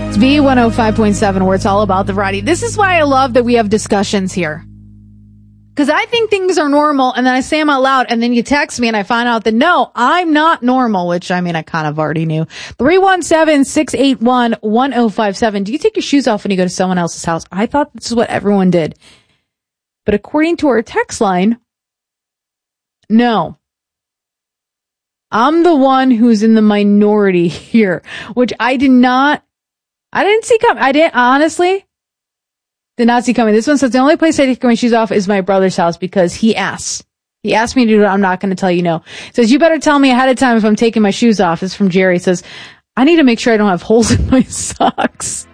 It's B105.7 where it's all about the variety. This is why I love that we have discussions here. Because I think things are normal, and then I say them out loud, and then you text me, and I find out that, no, I'm not normal, which, I mean, I kind of already knew. 317-681-1057. Do you take your shoes off when you go to someone else's house? I thought this is what everyone did. But according to our text line, no. I'm the one who's in the minority here, which I didn't see coming. Honestly, did not see coming. This one says the only place I take my shoes off is my brother's house because he asks. He asked me to do it. I'm not going to tell you no. Says, you better tell me ahead of time if I'm taking my shoes off. This is from Jerry. Says, I need to make sure I don't have holes in my socks.